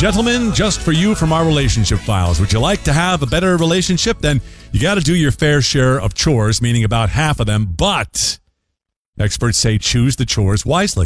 Gentlemen, just for you from our relationship files. Would you like to have a better relationship? Then you got to do your fair share of chores, meaning about half of them. But experts say choose the chores wisely.